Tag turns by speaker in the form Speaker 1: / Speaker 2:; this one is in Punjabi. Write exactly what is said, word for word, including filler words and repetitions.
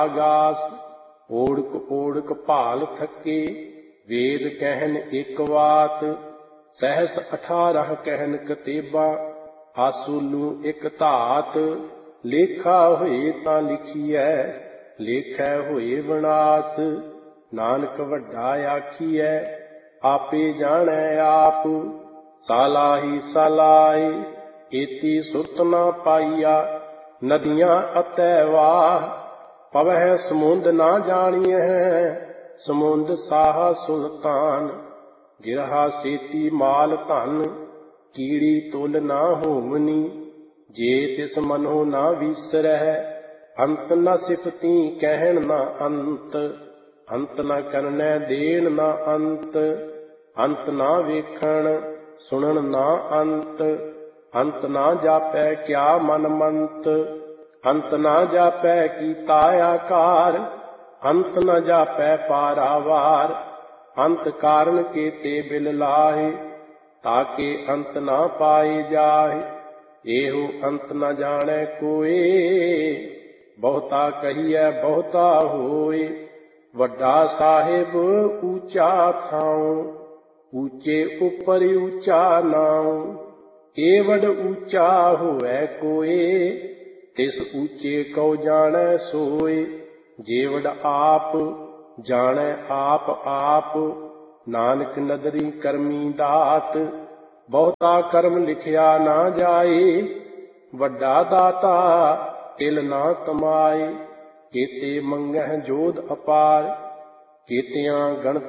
Speaker 1: ਆਗਾਸ। ਓੜਕ ਓੜਕ ਭਾਲ ਥਕੇ, ਵੇਦ ਕਹਿਨ ਇੱਕ ਵਾਤ। ਸਹਿਸ ਅਠਾਰਹ ਕਹਿਨ ਕਤੇਬਾ, ਆਸੂਲੂ ਇੱਕ ਧਾਤ। ਲੇਖਾ ਹੋਏ ਤਾਂ ਲਿਖੀਐ, ਲੇਖੈ ਹੋਏ ਵਿਨਾਸ਼। ਨਾਨਕ ਵੱਡਾ ਆਖੀਐ, ਆਪੇ ਜਾਣੈ ਆਪ। ਸਾਲਾਹੀ ਸਾਲਾਏ, ਏਤੀ ਸੁਰਤ ਨਾ ਪਾਈਆ। ਨਦੀਆਂ ਅਤੈ ਵਾਹ, ਪਵਹਿ ਸਮੁੰਦ ਨਾ ਜਾਣੀਐ। ਸਮੁੰਦ ਸਾਹਾ ਸੁਲਤਾਨ, ਗਿਰਹਾ ਸੇਤੀ ਮਾਲ ਧਨ। ਕੀੜੀ ਤੁਲ ਨਾ ਹੋਵਨੀ, ਜੇ ਤਿਸ ਮਨੋ ਨਾ ਵੀਸਰਹਿ। ਅੰਤ ਨ ਸਿਫਤੀ ਕਹਿਣ ਨਾ ਅੰਤ, ਅੰਤ ਨ ਕਰਨੈ ਦੇਣ ਨਾ ਅੰਤ। ਅੰਤ ਨਾ ਵੇਖਣ ਸੁਣਨ ਨਾ ਅੰਤ, ਅੰਤ ਨਾ ਜਾਪੈ ਕਿਆ ਮਨ ਮੰਤ। ਅੰਤ ਨਾ ਜਾਪੈ ਕੀਤਾ ਆਕਾਰ, ਅੰਤ ਨ ਜਾਪੈ ਪਾਰਾਵਾਰ। ਅੰਤ ਕਾਰਨ ਕੇਤੇ ਬਿਲ ਲਾਹੇ, ਤਾਕੇ ਅੰਤ ਨਾ ਪਾਏ ਜਾਹੇ। ਇਹੋ ਅੰਤ ਨ ਜਾਣੈ ਕੋਇ, ਬਹੁਤਾ ਕਹੀਐ ਬਹੁਤਾ ਹੋਏ। ਵੱਡਾ ਸਾਹਿਬ ਊਚਾ ਥਾਉ, ਊਚੇ ਉਪਰ ਊਚਾ ਨਾਉ। ਏਵਡ ਊਚਾ ਹੋਵੈ ਕੋਇ, ਤਿਸ ਊਚੇ ਕਉ ਜਾਣੈ ਸੋਇ। ਜੇਵਡ ਆਪ ਜਾਣੈ ਆਪ ਆਪ, ਨਾਨਕ ਨਦਰੀ ਕਰਮੀ ਦਾਤ। ਬਹੁਤਾ ਕਰਮ ਲਿਖਿਆ ਨਾ ਜਾਏ, ਵੱਡਾ ਦਾਤਾ ਤਿਲ ਨਾ ਕਮਾਏ। ਕੇਤੇ ਮੰਗਹਿ ਜੋਧ ਅਪਾਰ, ਕੇਤਿਆਂ ਗਣਤ